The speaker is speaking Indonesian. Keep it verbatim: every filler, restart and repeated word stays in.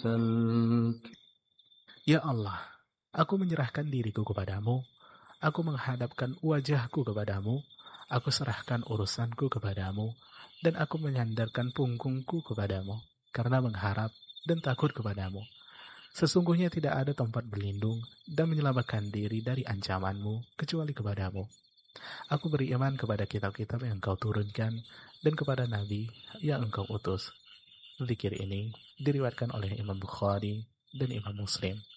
أمثلت. Ya Allah, aku menyerahkan diriku kepadamu, aku menghadapkan wajahku kepadamu, aku serahkan urusanku kepadamu, dan aku menyandarkan punggungku kepadamu, karena mengharap dan takut kepadamu. Sesungguhnya tidak ada tempat berlindung dan menyelamatkan diri dari ancamanmu kecuali kepadamu. Aku beriman kepada kitab-kitab yang engkau turunkan dan kepada nabi yang engkau utus. Zikir ini diriwayatkan oleh Imam Bukhari dan Imam Muslim.